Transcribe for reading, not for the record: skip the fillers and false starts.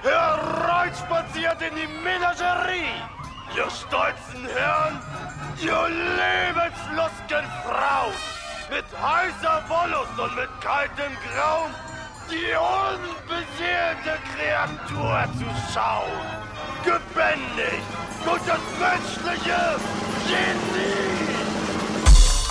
hereinspaziert in die Menagerie. Ihr stolzen Herren, ihr lebenslustigen Frauen, mit heißer Wollust und mit kaltem Grauen, die unbeseelte Kreatur zu schauen. Gebändigt durch das menschliche Genie.